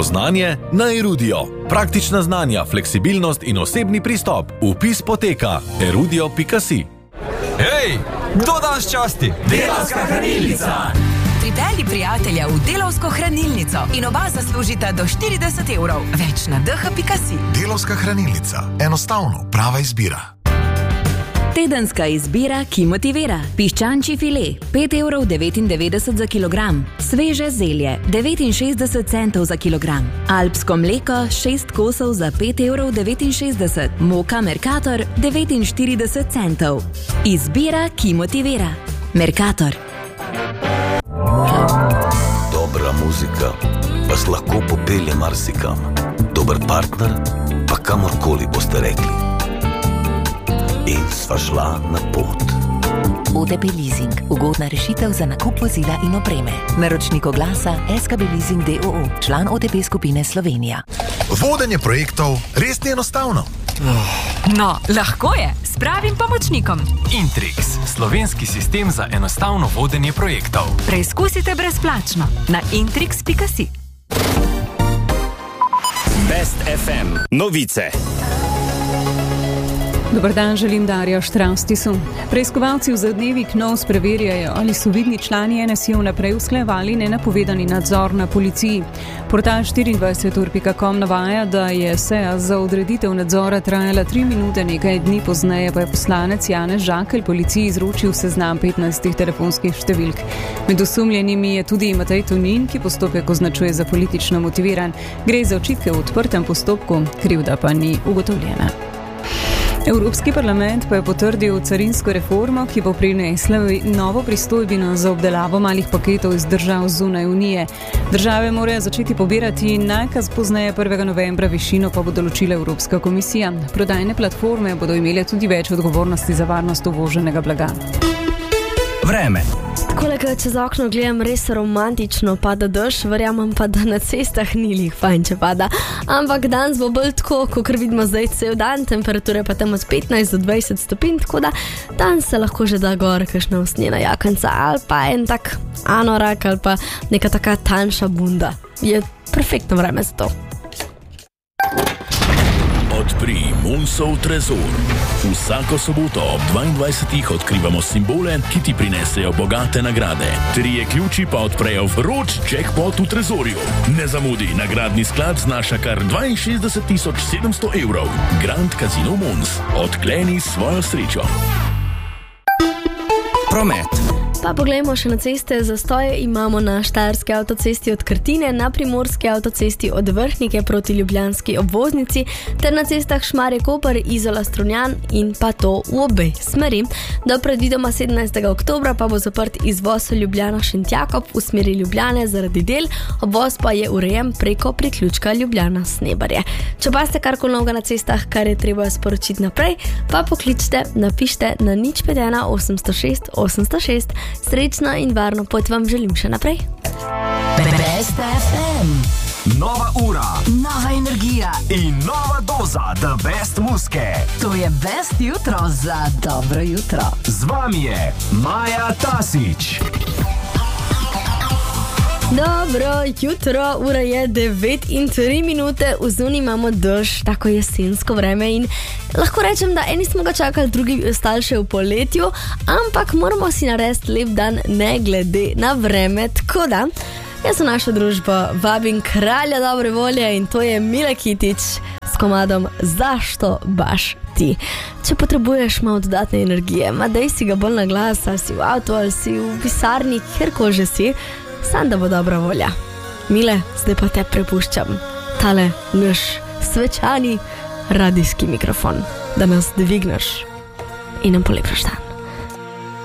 Spoznanje na Erudio. Praktična znanja, fleksibilnost in osebni pristop. Vpis poteka erudio.si. Hej, kdo danes časti? Delavska hranilnica! Pripelji prijatelja v Delavsko hranilnico in oba zaslužita do 40 evrov. Več na dh.si. Delavska hranilnica. Enostavno prava izbira. Tedenska izbira, ki motivira. Piščančji file, 5,99 € za kilogram. Sveže zelje, 69 centov za kilogram. Alpsko mleko, 6 kosov za 5,69 €. Moka Mercator, 49 centov. Izbira, ki motivira. Mercator. Dobra muzika vas lahko popelje marsikam. Dober partner pa kamorkoli boste rekli. In sva šla na pot. OTP Leasing. Ugodna rešitev za nakup vozila in opreme. Naročnik oglasa SKB Leasing d.o.o. Član OTP skupine Slovenija. Vodenje projektov res ni enostavno. No, lahko je. S pravim pomočnikom. Intrix. Slovenski sistem za enostavno vodenje projektov. Preizkusite brezplačno na intrix.si. Best FM. Novice. Dobar dan, želim Darja Štrastisu. Preiskovalci v zadnjevi KNOVS preverjajo, ali so vidni člani NSI vnaprej usklajevali nenapovedani nadzor na policiji. Portal 24ur.com navaja, da je seja za odreditev nadzora trajala 3 minute, nekaj dni pozneje pa je poslanec Janez Žakelj policiji izročil seznam 15 telefonskih številk. Med osumljenimi je tudi Matej Tonin, ki postopek označuje za politično motiviran. Gre za očitke v odprtem postopku, krivda pa ni ugotovljena. Evropski parlament pa je potrdil carinsko reformo, ki bo prinesla novo pristojbino za obdelavo malih paketov iz držav zunaj Unije. Države morajo začeti pobirati nakaz pozneje 1. novembra, višino pa bo določila Evropska komisija. Prodajne platforme bodo imele tudi več odgovornosti za varnost uvoženega blaga. Vreme. Takole, ko čez okno gledam, res romantično pada dež, verjamem pa, da na cestah ni lih fajn, če pada. Ampak danes bo bolj tako, kot vidimo zdaj cel dan, temperature pa tam od 15 do 20 stopinj, tako da danes se lahko že da gor kakšna usnjena jakanca ali pa en tak anorak ali pa neka taka tanjša bunda. Je perfektno vreme za to. Odpri Munsov trezor. Vsako soboto ob 22. odkrivamo simbole, ki ti prinesejo bogate nagrade. 3 ključi pa odprejo vroč jackpot v trezorju. Ne zamudi, nagradni sklad znaša kar 62.700 evrov. Grand Casino Muns. Odkleni svojo srečo. Promet. Pa poglejmo še na ceste. Zastoje imamo na Štajerski avtocesti od Krtine, na Primorski avtocesti od Vrhnike proti ljubljanski obvoznici ter na cestah Šmarje-Koper, Izola-Strunjan in pa to v obe smeri. Do predvidoma 17. oktobra pa bo zaprt izvoz Ljubljana-Šentjakob v smeri Ljubljane zaradi del, obvoz pa je urejen preko priključka Ljubljana-Snebarje. Če pa ste karkoli novega na cestah, kar je treba sporočiti naprej, pa pokličite, napište na 051 806 806. Srečno in varno pot vam želim še naprej. Best FM. Nova ura. Nova energija. In nova doza The Best Muske. To je Best jutro za dobro jutro. Z vami je Maja Tasić. Dobro jutro, ura je 9 in 3 minute, vzuni imamo dež, tako jesensko vreme in lahko rečem, da eni smo ga čakali, drugi ostali še v poletju, ampak moramo si narediti lep dan ne glede na vreme, tako da jaz v našo družbo vabim kralja dobre volje in to je Mile Kitić s komadom Zašto baš ti. Če potrebuješ malo dodatne energije, daj si ga bolj na glas, ali si v avtu, ali si v pisarni, kjerkoli že si, sam da bo dobra volja. Mile, zdaj pa te prepuščam tale naš svečani radijski mikrofon, da nas dvigneš in nam polepšaš dan.